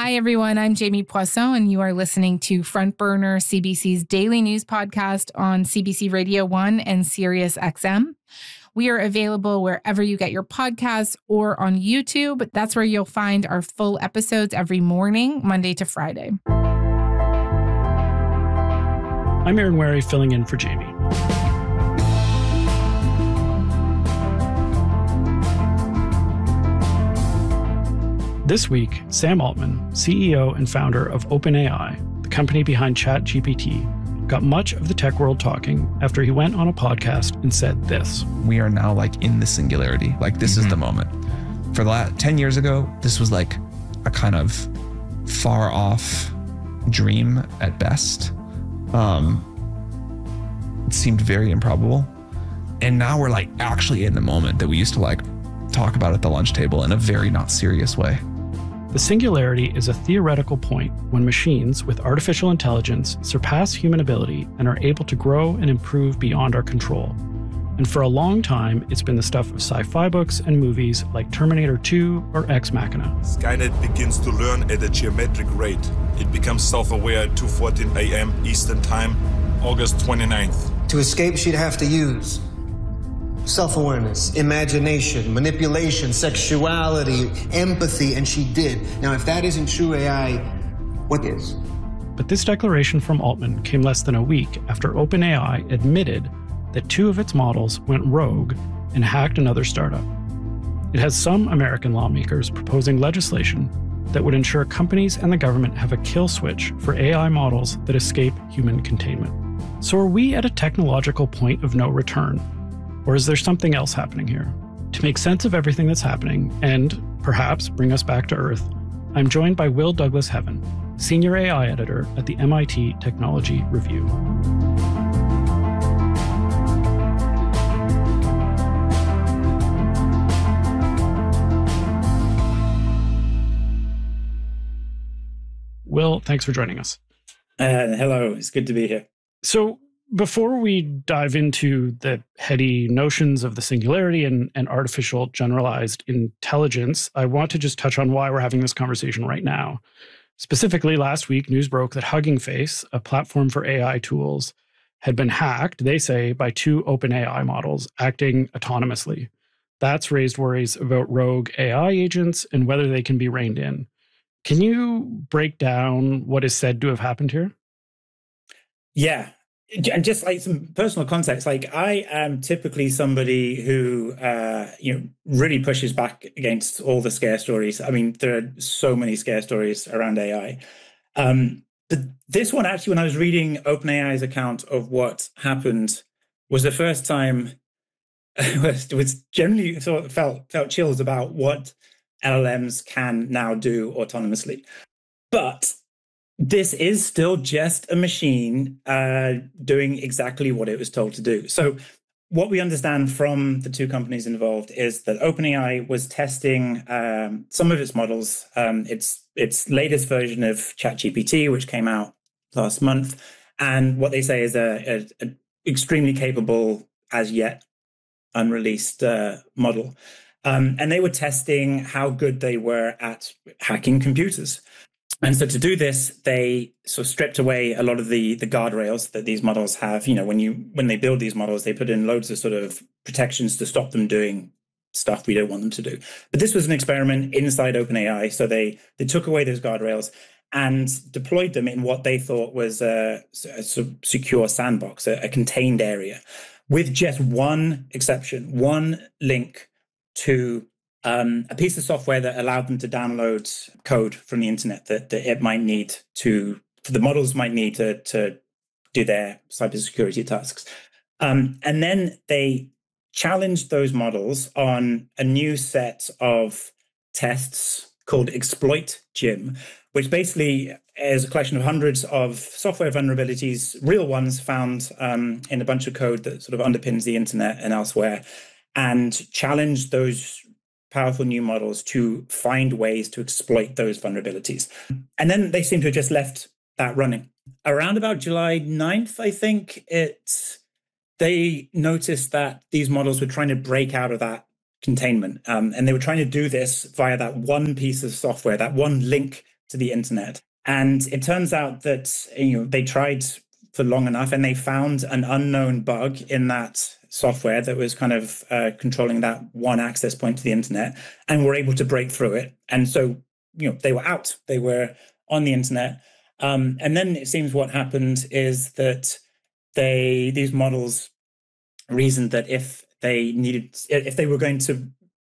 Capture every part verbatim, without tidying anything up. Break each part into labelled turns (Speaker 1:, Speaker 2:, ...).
Speaker 1: Hi, everyone. I'm Jamie Poisson, and you are listening to Front Burner, C B C's daily news podcast on C B C Radio one and Sirius X M. We are available wherever you get your podcasts or on YouTube. That's where you'll find our full episodes every morning, Monday to Friday.
Speaker 2: I'm Aaron Wary, filling in for Jamie. This week, Sam Altman, C E O and founder of OpenAI, the company behind ChatGPT, got much of the tech world talking after he went on a podcast and said this.
Speaker 3: We are now like in the singularity. Like this mm-hmm. is the moment. For the last ten years ago, this was like a kind of far off dream at best. Um, it seemed very improbable. And now we're like actually in the moment that we used to like talk about at the lunch table in a very not serious way.
Speaker 2: The singularity is a theoretical point when machines with artificial intelligence surpass human ability and are able to grow and improve beyond our control. And for a long time, it's been the stuff of sci-fi books and movies like Terminator two or Ex Machina.
Speaker 4: Skynet begins to learn at a geometric rate. It becomes self-aware at two fourteen a.m. Eastern Time, August twenty-ninth.
Speaker 5: To escape, she'd have to use self-awareness, imagination, manipulation, sexuality, empathy, and she did. Now, if that isn't true A I, what is?
Speaker 2: But this declaration from Altman came less than a week after OpenAI admitted that two of its models went rogue and hacked another startup. It has some American lawmakers proposing legislation that would ensure companies and the government have a kill switch for A I models that escape human containment. So are we at a technological point of no return? Or is there something else happening here? To make sense of everything that's happening and perhaps bring us back to Earth, I'm joined by Will Douglas Heaven, Senior A I Editor at the M I T Technology Review. Will, thanks for joining us.
Speaker 6: Uh, hello, it's good to be here.
Speaker 2: So, before we dive into the heady notions of the singularity and, and artificial generalized intelligence, I want to just touch on why we're having this conversation right now. Specifically, last week, news broke that Hugging Face, a platform for A I tools, had been hacked, they say, by two OpenAI models acting autonomously. That's raised worries about rogue A I agents and whether they can be reined in. Can you break down what is said to have happened here?
Speaker 6: Yeah. And just like some personal context, like I am typically somebody who, uh, you know, really pushes back against all the scare stories. I mean, there are so many scare stories around A I. Um, but this one, actually, when I was reading OpenAI's account of what happened, was the first time it was generally sort of felt felt chills about what L L Ms can now do autonomously. But this is still just a machine uh, doing exactly what it was told to do. So what we understand from the two companies involved is that OpenAI was testing um, some of its models. Um, its its latest version of ChatGPT, which came out last month. And what they say is a, a, a extremely capable, as yet unreleased uh, model. Um, and they were testing how good they were at hacking computers. And so to do this, they sort of stripped away a lot of the the guardrails that these models have. You know, when you when they build these models, they put in loads of sort of protections to stop them doing stuff we don't want them to do. But this was an experiment inside OpenAI. So they they took away those guardrails and deployed them in what they thought was a, a sort of secure sandbox, a, a contained area, with just one exception, one link to Um, a piece of software that allowed them to download code from the internet that, that it might need to, the models might need to, to do their cybersecurity tasks. Um, and then they challenged those models on a new set of tests called Exploit Gym, which basically is a collection of hundreds of software vulnerabilities, real ones found um, in a bunch of code that sort of underpins the internet and elsewhere, and challenged those powerful new models to find ways to exploit those vulnerabilities. And then they seem to have just left that running. Around about July ninth, I think, it's they noticed that these models were trying to break out of that containment. Um, and they were trying to do this via that one piece of software, that one link to the internet. And it turns out that, you know, they tried for long enough and they found an unknown bug in that software that was kind of uh, controlling that one access point to the internet, and were able to break through it. And so, you know, they were out, they were on the internet. Um, and then it seems what happened is that they, these models reasoned that if they needed, if they were going to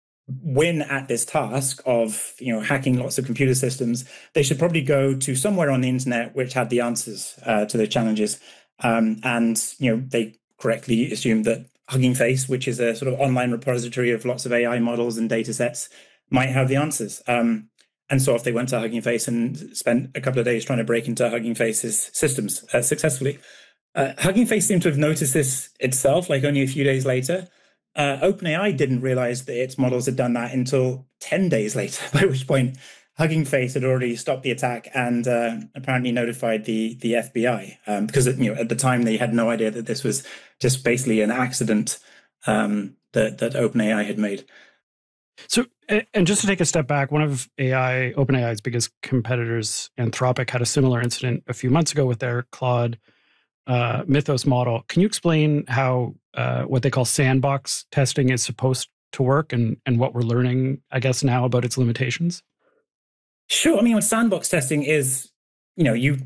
Speaker 6: win at this task of, you know, hacking lots of computer systems, they should probably go to somewhere on the internet which had the answers uh, to the challenges. Um, and, you know, they correctly assumed that Hugging Face, which is a sort of online repository of lots of A I models and data sets, might have the answers. Um, and so if they went to Hugging Face and spent a couple of days trying to break into Hugging Face's systems uh, successfully, uh, Hugging Face seemed to have noticed this itself, like only a few days later. Uh, OpenAI didn't realize that its models had done that until ten days later, by which point Hugging Face had already stopped the attack and uh, apparently notified the the F B I, um, because, you know, at the time they had no idea that this was just basically an accident um, that that OpenAI had made.
Speaker 2: So, and just to take a step back, one of A I, OpenAI's biggest competitors, Anthropic, had a similar incident a few months ago with their Claude uh, Mythos model. Can you explain how uh, what they call sandbox testing is supposed to work, and and what we're learning, I guess, now about its limitations?
Speaker 6: Sure. I mean, what sandbox testing is, you know, you,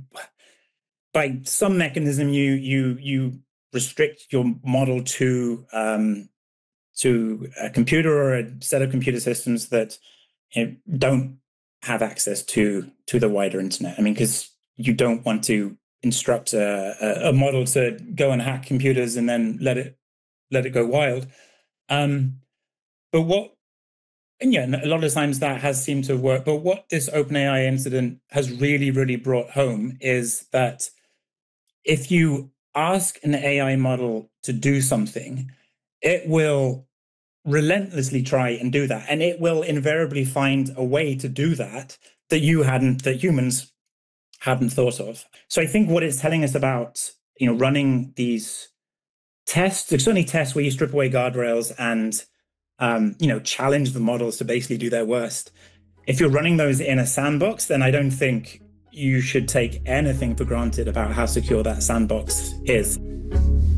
Speaker 6: by some mechanism, you you you restrict your model to um, to a computer or a set of computer systems that, you know, don't have access to to the wider internet. I mean, because you don't want to instruct a, a model to go and hack computers and then let it let it go wild. Um, but what And yeah, a lot of times that has seemed to work. But what this OpenAI incident has really, really brought home is that if you ask an A I model to do something, it will relentlessly try and do that. And it will invariably find a way to do that that you hadn't, that humans hadn't thought of. So I think what it's telling us about, you know, running these tests, it's only tests where you strip away guardrails and Um, you know, challenge the models to basically do their worst. If you're running those in a sandbox, then I don't think you should take anything for granted about how secure that sandbox is.